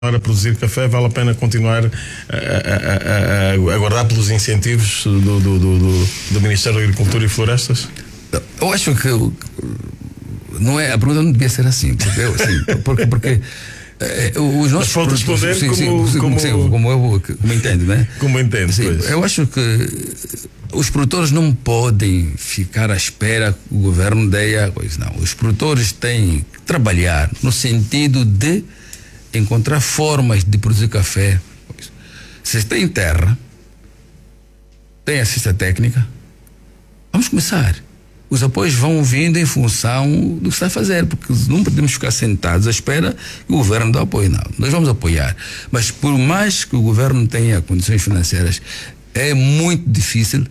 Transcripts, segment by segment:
a produzir café, vale a pena continuar a aguardar pelos incentivos do Ministério da Agricultura e Florestas? Eu acho que não é, a pergunta não devia ser assim, porque os nossos produtores como entende, né? Como entende, sim, eu acho que os produtores não podem ficar à espera que o governo dê a coisa, não. Os produtores têm que trabalhar no sentido de encontrar formas de produzir café. Se tem terra, tem assistência técnica, vamos começar. Os apoios vão vindo em função do que está a fazer, porque não podemos ficar sentados à espera que o governo dê apoio, não. Nós vamos apoiar, mas por mais que o governo tenha condições financeiras, é muito difícil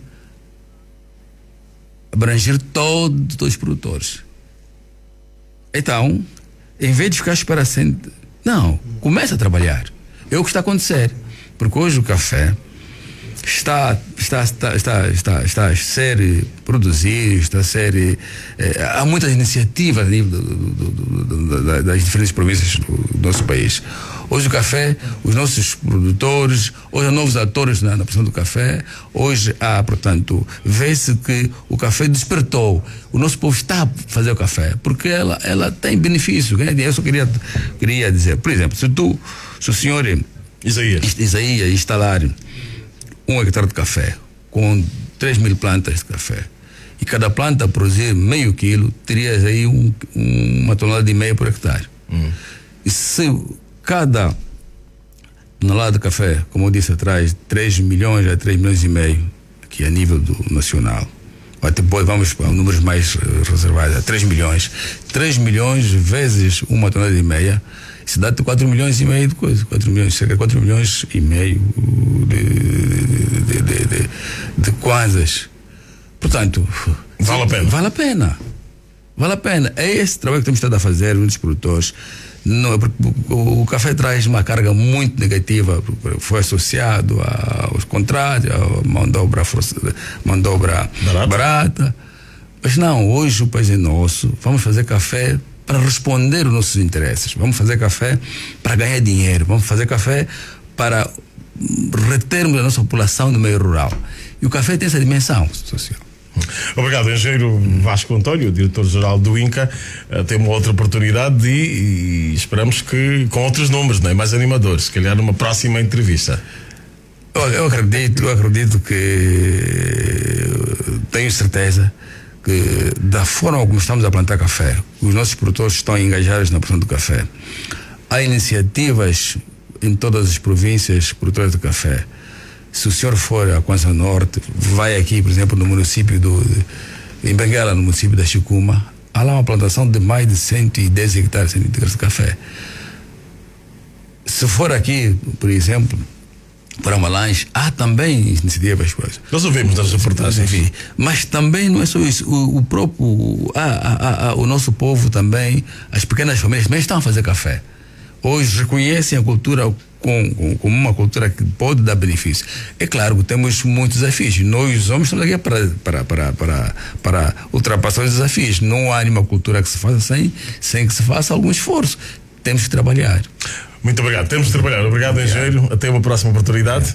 abranger todos os produtores. Então, em vez de ficar à espera não, começa a trabalhar. É o que está a acontecer. Porque hoje o café está a ser produzido, está a ser. Há muitas iniciativas a nível das diferentes províncias do nosso país. Hoje o café, os nossos produtores, hoje há novos atores na produção do café, hoje há, portanto, vê-se que o café despertou. O nosso povo está a fazer o café, porque ela tem benefício. Eu só queria dizer, por exemplo, se o senhor Isaías instalar 1 hectare de café com 3.000 plantas de café e cada planta produzir meio quilo, terias aí uma tonelada e meia por hectare. E se cada tonelada de café, como eu disse atrás, 3 milhões a 3 milhões e meio, aqui a nível nacional, depois vamos para números mais reservados, 3 milhões. 3 milhões vezes uma tonelada e meia, isso dá 4 milhões e meio de coisa, cerca de 4 milhões e meio de kwanzas. Portanto, vale a pena. Vale a pena. É esse trabalho que temos estado a fazer, muitos produtores. Não, o café traz uma carga muito negativa, foi associado aos contratos, à mão de obra barata. Mas não, hoje o país é nosso, vamos fazer café para responder aos nossos interesses, vamos fazer café para ganhar dinheiro, vamos fazer café para retermos a nossa população do meio rural. E o café tem essa dimensão social. Obrigado, engenheiro Vasco António, diretor-geral do INCA. Tem uma outra oportunidade e esperamos que com outros números, não é? Mais animadores, se calhar numa próxima entrevista. Eu acredito que tenho certeza que da forma como estamos a plantar café, os nossos produtores estão engajados na produção do café. Há iniciativas em todas as províncias produtoras de café. Se o senhor for a Kwanza Norte, vai aqui, por exemplo, no município em Benguela, no município da Chicuma, há lá uma plantação de mais de 110 hectares de café. Se for aqui, por exemplo, para Malange, há também iniciativas. Nós ouvimos nas reportagens. Enfim, mas também não é só isso. O nosso povo também, as pequenas famílias também estão a fazer café. Hoje reconhecem a cultura como uma cultura que pode dar benefício. É claro que temos muitos desafios. Nós, os homens, estamos aqui para ultrapassar os desafios. Não há nenhuma cultura que se faça sem que se faça algum esforço. Temos que trabalhar. Muito obrigado. Temos de trabalhar. Obrigado, engenheiro. Até uma próxima oportunidade.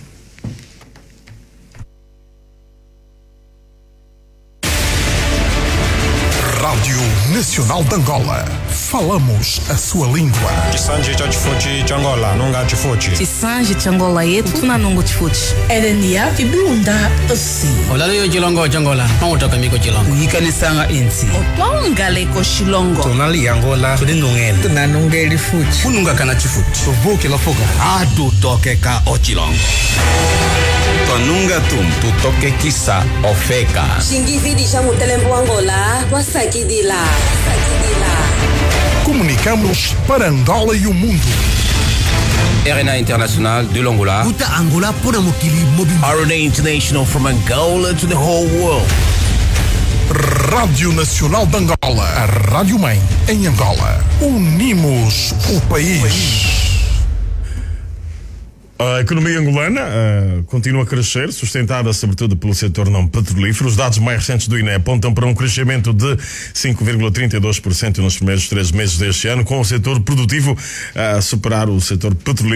Rádio Nacional de Angola. Falamos a sua língua. Chisanji cha chifuchi cha Angola, nunga chifuchi. Chisanji cha Angola yetu tuna nungu chifuchi. Erenia ibunda asi. Olalo yo chilongo cha Angola, mangutoka miko chilongo. Yikanisanga insi. Otonga leko shilongo. Tonali Angola, tulinungela. Tunanungeli fuchi. Ununga kana chifuchi. Tuvuki la fuga. Adu toke ka ochilongo. Tonunga tu toke kisa ofeka. Shingividi cha mutelembo Angola, wasakidila. Comunicamos para Angola e o mundo. RNA International de l'Angola. Uta Angola pura mukili mobile. RNA International from Angola to the whole world. Rádio Nacional de Angola, a Rádio Mãe em Angola. Unimos o país. A economia angolana continua a crescer, sustentada sobretudo pelo setor não petrolífero. Os dados mais recentes do INE apontam para um crescimento de 5,32% nos primeiros 3 meses deste ano, com o setor produtivo a superar o setor petrolífero